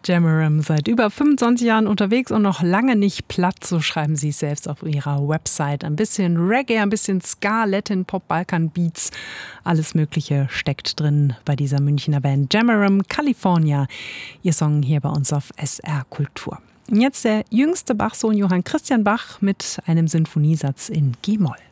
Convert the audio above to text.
Jamaram, seit über 25 Jahren unterwegs und noch lange nicht platt, so schreiben sie es selbst auf ihrer Website. Ein bisschen Reggae, ein bisschen Ska, Latin, Pop, Balkan Beats, alles Mögliche steckt drin bei dieser Münchner Band Jamaram, California. Ihr Song hier bei uns auf SR Kultur. Und jetzt der jüngste Bach-Sohn Johann Christian Bach mit einem Sinfoniesatz in G-Moll.